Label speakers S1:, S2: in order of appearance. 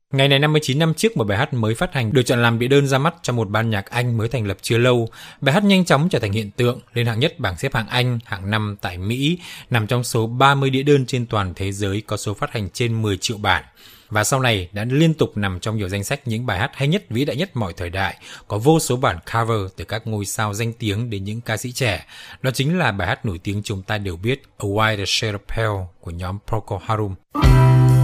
S1: Ngày này 59 năm trước, một bài hát mới phát hành được chọn làm đĩa đơn ra mắt cho một ban nhạc Anh mới thành lập chưa lâu. Bài hát nhanh chóng trở thành hiện tượng, lên hạng nhất bảng xếp hạng Anh, hạng 5 tại Mỹ, nằm trong số 30 đĩa đơn trên toàn thế giới có số phát hành trên 10 triệu bản. Và sau này đã liên tục nằm trong nhiều danh sách những bài hát hay nhất, vĩ đại nhất mọi thời đại, có vô số bản cover từ các ngôi sao danh tiếng đến những ca sĩ trẻ. Đó chính là bài hát nổi tiếng chúng ta đều biết A White Shade of Pale của nhóm Procol Harum.